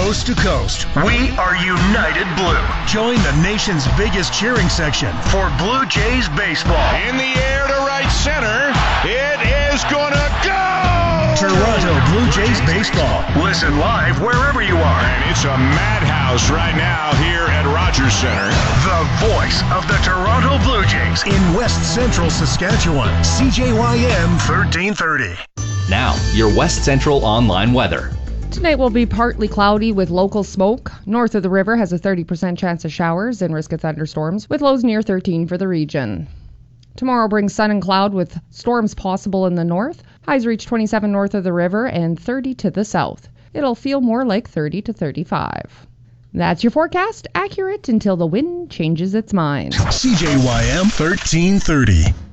coast to coast. We are United Blue. Join the nation's biggest cheering section for Blue Jays baseball. In the air to right center. It is gonna go! Toronto Blue Jays baseball. Listen live wherever you are. And it's a madhouse right now here at Rogers Center. The voice of the Toronto Blue Jays in West Central Saskatchewan. CJYM 1330. Now, your West Central online weather. Tonight will be partly cloudy with local smoke. North of the river has a 30% chance of showers and risk of thunderstorms, with lows near 13 for the region. Tomorrow brings sun and cloud with storms possible in the north. Highs reach 27 north of the river and 30 to the south. It'll feel more like 30 to 35. That's your forecast, accurate until the wind changes its mind. CJYM 1330.